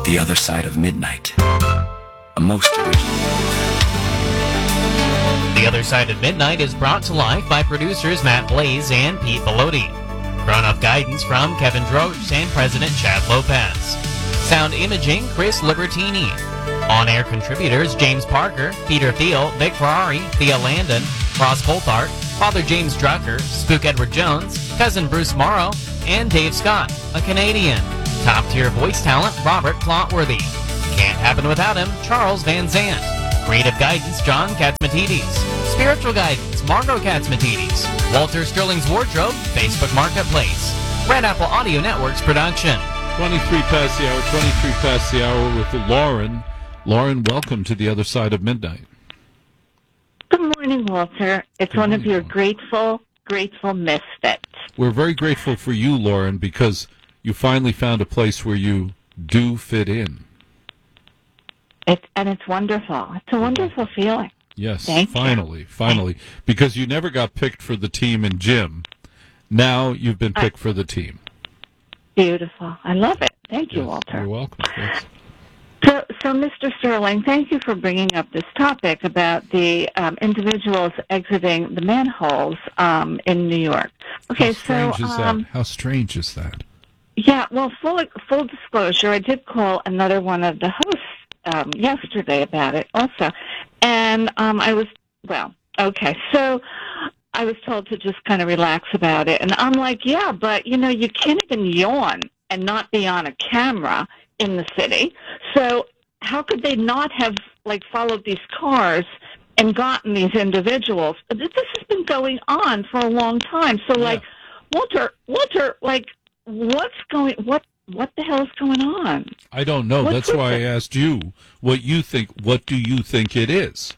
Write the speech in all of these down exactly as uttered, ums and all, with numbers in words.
The Other Side of Midnight. A most original. The Other Side of Midnight is brought to life by producers Matt Blaze and Pete Bellotti. Grown-up guidance from Kevin Droge and President Chad Lopez. Sound imaging, Chris Libertini. On-air contributors, James Parker, Peter Thiel, Vic Ferrari, Thea Landon, Ross Coulthart, Father James Drucker, Spook Edward Jones, Cousin Bruce Morrow, and Dave Scott, a Canadian. Top-tier voice talent, Robert Clotworthy. Can't happen without him, Charles Van Zant. Creative guidance, John Katzmatidis. Spiritual guidance, Margot Katzmatidis. Walter Sterling's Wardrobe, Facebook Marketplace. Red Apple Audio Network's production. twenty-three past the hour, twenty-three past the hour with Lauren. Lauren, welcome to The Other Side of Midnight. Good morning, Walter. It's Good one morning, of your Lauren. grateful, grateful misfits. We're very grateful for you, Lauren, because you finally found a place where you do fit in. It, and it's wonderful. It's a wonderful feeling. Yes, Thank finally, you. finally. Because you never got picked for the team in gym. Now you've been picked for the team. Beautiful. I love it. Thank you, Yes, Walter. You're welcome. Yes. So, so, Mister Sterling, thank you for bringing up this topic about the um, individuals exiting the manholes um, in New York. Okay, How strange so is um, that? How strange is that? yeah, well, full full disclosure, I did call another one of the hosts um, yesterday about it also, and um, I was well, okay, so I was told to just kind of relax about it, and I'm like, yeah, but you know, you can't even yawn and not be on a camera in the city. So how could they not have like followed these cars and gotten these individuals? This has been going on for a long time. So like, Yeah. Walter, Walter, like, what's going? What what the hell is going on? I don't know. What's That's with why I it? asked you what you think. What do you think it is?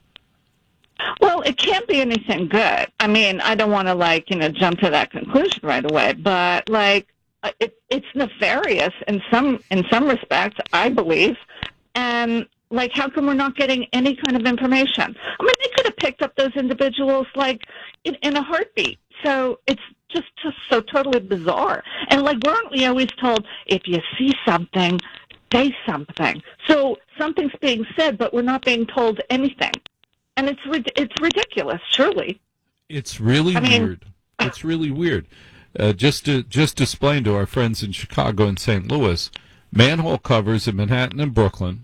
Well, it can't be anything good. I mean, I don't want to like you know jump to that conclusion right away, but like uh, it, it's nefarious in some in some respects, I believe. And like, how come we're not getting any kind of information? I mean, they could have picked up those individuals like in, in a heartbeat. So it's just just so totally bizarre. And like, weren't we always told if you see something, say something? So something's being said, but we're not being told anything. And it's rid- it's ridiculous, surely. It's really I mean- weird. It's really weird. Uh, just to just to explain to our friends in Chicago and Saint Louis, manhole covers in Manhattan and Brooklyn,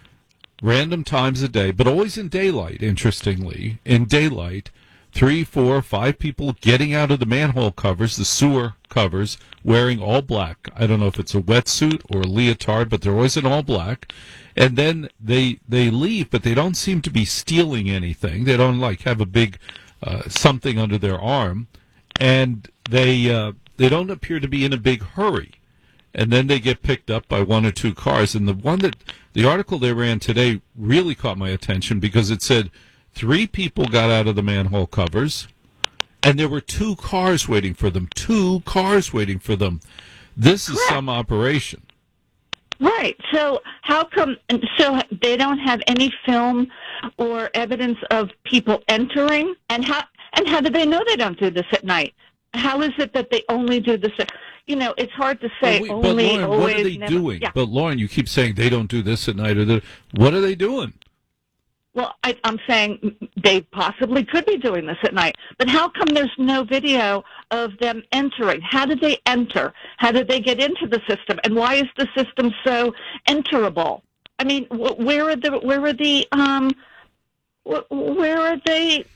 random times a day, but always in daylight, interestingly. In daylight, three, four, five people getting out of the manhole covers, the sewer covers, wearing all black. I don't know if it's a wetsuit or a leotard, but they're always in all black. And then they they leave, but they don't seem to be stealing anything. They don't, like, have a big uh, something under their arm. And they uh, they don't appear to be in a big hurry. And then they get picked up by one or two cars. And the one that the article they ran today really caught my attention because it said three people got out of the manhole covers, and there were two cars waiting for them. Two cars waiting for them. This is Correct. some operation. Right. So how come? So they don't have any film or evidence of people entering, and how? And how do they know they don't do this at night? How is it that they only do this? At, you know, it's hard to say. But, wait, only, but Lauren, always, what are they never. doing? Yeah. But Lauren, you keep saying they don't do this at night, or the, what are they doing? Well, I, I'm saying they possibly could be doing this at night, but how come there's no video of them entering? How did they enter? How did they get into the system? And why is the system so enterable? I mean, wh- where are the where are the um, wh- where are they?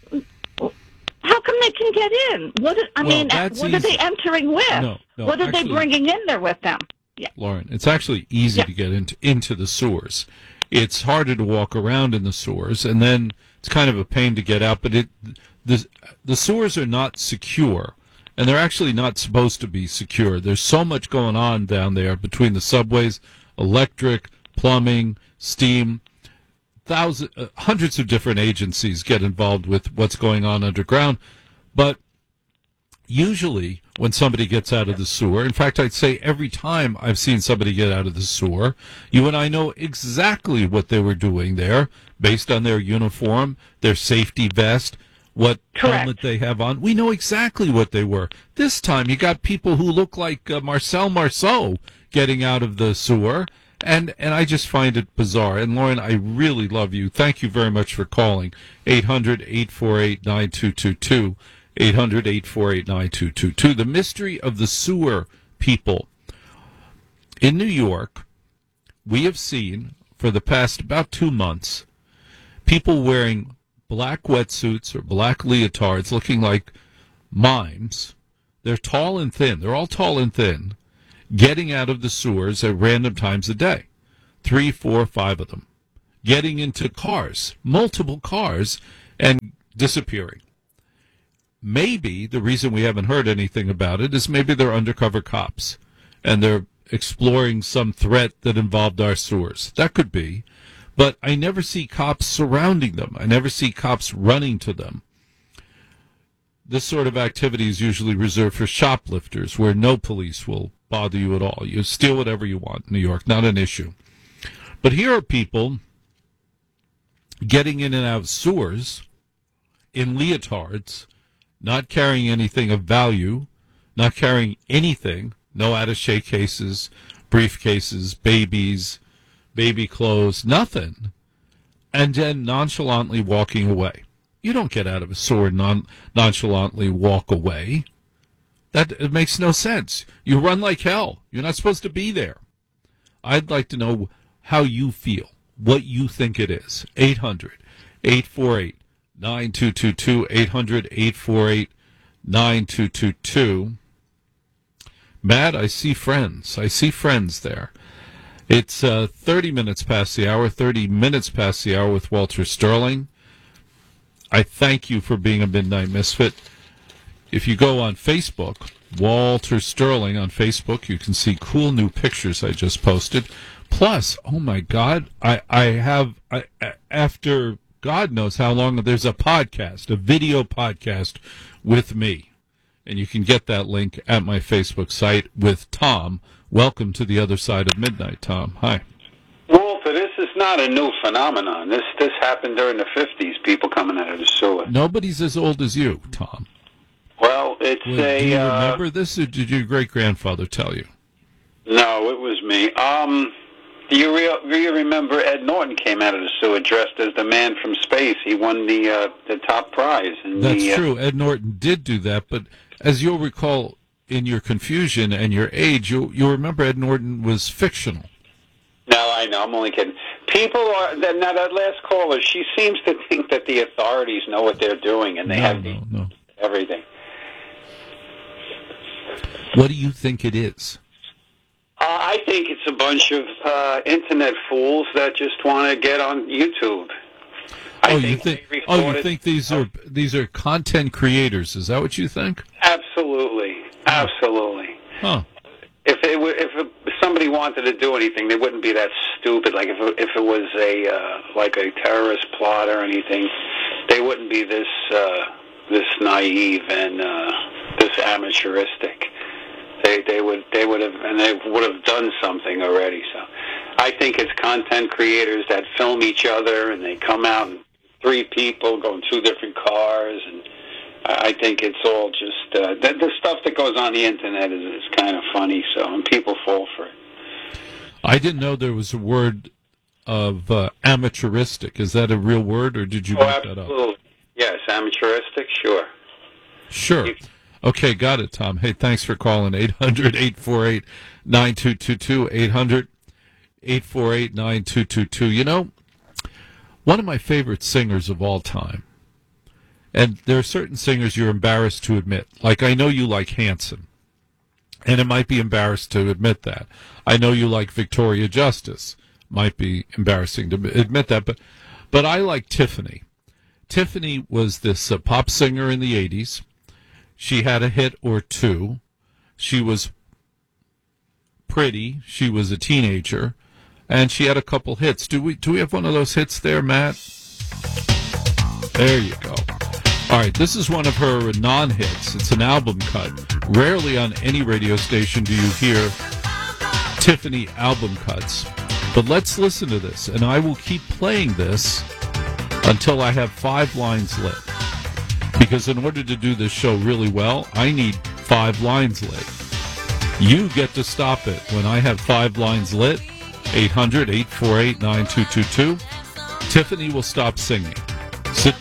How come they can get in? What I Well, mean, that's what are easy. they entering with? No, no, what are actually- they bringing in there with them? Yeah. Lauren, it's actually easy Yeah. to get into into the sewers. It's harder to walk around in the sewers, and then it's kind of a pain to get out. But it the the sewers are not secure, and they're actually not supposed to be secure. There's so much going on down there between the subways, electric, plumbing, steam. Thousands, uh, hundreds of different agencies get involved with what's going on underground, but usually when somebody gets out of the sewer, in fact, I'd say every time I've seen somebody get out of the sewer, you and I know exactly what they were doing there based on their uniform, their safety vest, what Correct. helmet they have on. We know exactly what they were. This time you got people who look like uh, Marcel Marceau getting out of the sewer, And and I just find it bizarre. And Lauren, I really love you. Thank you very much for calling. eight hundred, eight four eight, nine two two two. eight hundred, eight four eight, nine two two two. The mystery of the sewer people. In New York, we have seen for the past about two months people wearing black wetsuits or black leotards looking like mimes. They're tall and thin. They're all tall and thin, getting out of the sewers at random times a day. Three, four, five of them. Getting into cars, multiple cars, and disappearing. Maybe the reason we haven't heard anything about it is maybe they're undercover cops, and they're exploring some threat that involved our sewers. That could be. But I never see cops surrounding them. I never see cops running to them. This sort of activity is usually reserved for shoplifters, where no police will bother you at all. You steal whatever you want in New York, not an issue. But here are people getting in and out of sewers in leotards, not carrying anything of value, not carrying anything, no attaché cases, briefcases, babies, baby clothes, nothing, and then nonchalantly walking away. You don't get out of a sewer and non- nonchalantly walk away. That it makes no sense. You run like hell. You're not supposed to be there. I'd like to know how you feel, what you think it is. eight hundred, eight four eight, nine two two two, eight hundred, eight four eight, nine two two two. Matt, I see friends. I see friends there. It's uh, thirty minutes past the hour, thirty minutes past the hour with Walter Sterling. I thank you for being a Midnight Misfit. If you go on Facebook, Walter Sterling on Facebook, you can see cool new pictures I just posted. Plus, oh my God, I, I have, I, after God knows how long, there's a podcast, a video podcast with me. And you can get that link at my Facebook site with Tom. Welcome to the other side of midnight, Tom. Hi. Walter, this is not a new phenomenon. This this happened during the fifties, people coming out of the sewer. Nobody's as old as you, Tom. Well, it's Well, a... do you uh, remember this, or did your great-grandfather tell you? No, it was me. Um, do you, re- do you remember Ed Norton came out of the sewer dressed as the man from space? He won the uh, the top prize. In That's the, uh, true. Ed Norton did do that, but as you'll recall, in your confusion and your age, you you remember Ed Norton was fictional. No, I know. I'm only kidding. People are... That, now, that last caller, she seems to think that the authorities know what they're doing, and they no, have no, the, no. everything. What do you think it is? Uh, I think it's a bunch of uh, internet fools that just want to get on YouTube. I Oh, think you think? they Oh, you recorded- think these are these are content creators? Is that what you think? Absolutely, absolutely. Huh? If it were, if it, somebody wanted to do anything, they wouldn't be that stupid. Like if it, if it was a uh, like a terrorist plot or anything, they wouldn't be this uh, this naive and uh, this amateuristic. They they would they would have and they would have done something already. So I think it's content creators that film each other and they come out and three people go in two different cars, and I think it's all just uh, the, the stuff that goes on the internet is, is kind of funny. So and people fall for it. I didn't know there was a word of uh, amateuristic. Is that a real word, or did you Oh, make that up? absolutely. Yes, amateuristic. Sure. Sure. Okay, got it, Tom. Hey, thanks for calling. eight hundred, eight four eight, nine two two two, eight hundred, eight four eight, nine two two two. You know, one of my favorite singers of all time, and there are certain singers you're embarrassed to admit. Like, I know you like Hanson, and it might be embarrassed to admit that. I know you like Victoria Justice. Might be embarrassing to admit that, but but I like Tiffany. Tiffany was this uh, pop singer in the eighties. She had a hit or two. She was pretty. She was a teenager, and she had a couple hits. Do we do we have one of those hits there, Matt? There you go. All right, this is one of her non-hits. It's an album cut. Rarely on any radio station do you hear Tiffany album cuts. But let's listen to this, and I will keep playing this until I have five lines lit. Because in order to do this show really well, I need five lines lit. You get to stop it when I have five lines lit. eight hundred, eight four eight, nine two two two. Tiffany will stop singing. Sit